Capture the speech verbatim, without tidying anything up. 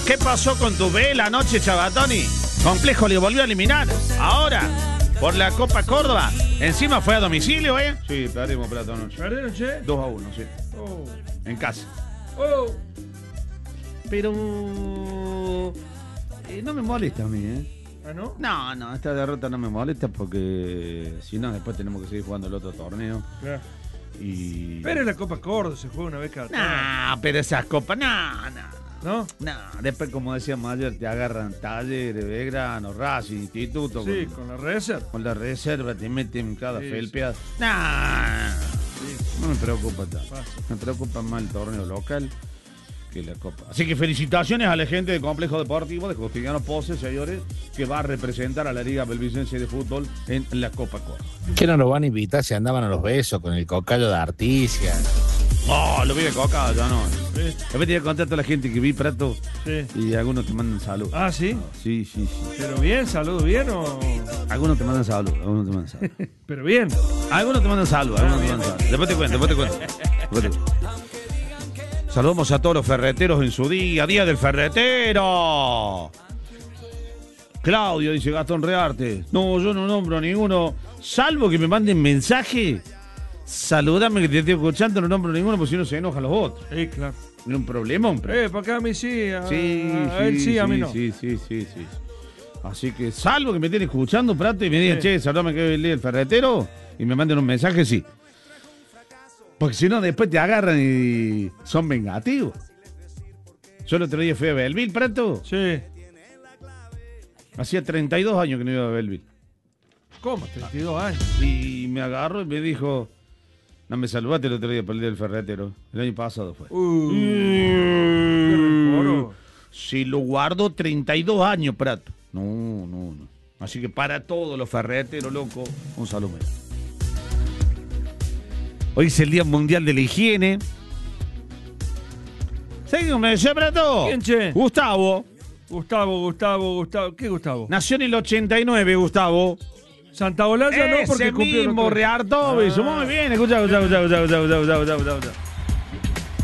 ¿Qué pasó con tu B la noche, Chabatoni? Complejo le volvió a eliminar. Ahora, por la Copa Córdoba. Encima fue a domicilio, ¿eh? Sí, perdimos plata anoche. ¿Perdieron, che? dos a uno, sí. Oh. En casa. Oh. Pero... eh, no me molesta a mí, ¿eh? ¿Ah, no? No, no, esta derrota no me molesta porque si no, después tenemos que seguir jugando el otro torneo. Claro. Y... Pero en la Copa Córdoba se juega una vez cada tanto. No, pero esas copas, no, no. ¿No? No, después, como decíamos ayer, te agarran Talleres, Belgrano, Racing, Instituto. Sí, con, con la reserva. con la reserva, te meten cada Sí, felpeada. sí. No, Sí. no me preocupa tanto. Pasa. Me preocupa más el torneo local que la Copa. Así que felicitaciones a la gente del Complejo Deportivo de Justiniano Pose, señores, que va a representar a la Liga Belvicense de Fútbol en la Copa Córdoba. ¿Qué no nos van a invitar si andaban a los besos con el cocayo de Articia? Oh, lo vi de Coca, ya no. Sí. Después te voy a contar a toda la gente que vi, Prato, Sí. y algunos te mandan salud. Ah, ¿sí? Sí, sí, sí. ¿Pero bien? ¿Salud bien o...? Algunos te mandan salud, algunos te mandan salud. ¿Pero bien? Algunos te mandan salud, algunos te mandan salud. Después te cuento, después te cuento. Después te cuento. Saludamos a todos los ferreteros en su día, Día del Ferretero. Claudio, dice Gastón Rearte. No, yo no nombro a ninguno, salvo que me manden mensaje. Saludame que te estoy escuchando, no nombro a ninguno, porque si no se enojan los otros. Sí, claro. Era un problemón, pero... Eh, para acá a mí sí, a, Sí, a él sí, a mí no. Sí, sí, sí, sí. Así que, salvo que me estén escuchando, Prato, y me digan, Sí. che, saludame que hoy es el día del ferretero, y me manden un mensaje, sí. Porque si no, después te agarran y son vengativos. Yo el otro día fui a Belleville, Prato. Sí. Hacía treinta y dos años que no iba a Belleville. ¿Cómo? treinta y dos años. Y me agarró y me dijo, no me saludaste el otro día por el día del ferretero. El año pasado fue. Uh, qué rencoro. Si lo guardo treinta y dos años, Prato. No, no, no. Así que para todos los ferreteros, loco, un saludo. Hoy es el Día Mundial de la Higiene. ¿Sabes cómo me decía, Prato? ¿Quién, che? Gustavo. Gustavo, Gustavo, Gustavo. ¿Qué Gustavo? Nació en el ochenta y nueve, Gustavo. Santa Olalla no, porque Ese cumplió el mismo, otro- Reartovich. Ah. Muy bien, escucha, escucha, escucha, escucha, escucha, escucha, escucha, escucha.